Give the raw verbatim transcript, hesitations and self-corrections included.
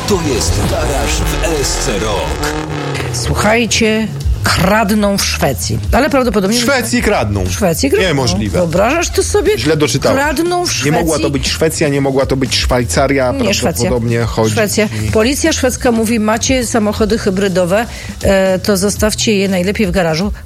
To jest Garaż w S C Rock. Słuchajcie, kradną w Szwecji. Ale prawdopodobnie... W Szwecji kradną. W Szwecji kradną. Niemożliwe. Wyobrażasz to sobie? Źle doczytałem. Kradną w Szwecji. Nie mogła to być Szwecja, nie mogła to być Szwajcaria. Nie, prawdopodobnie Szwecja. chodzi. Szwecja. Policja szwedzka mówi, macie samochody hybrydowe, e, to zostawcie je najlepiej w garażu.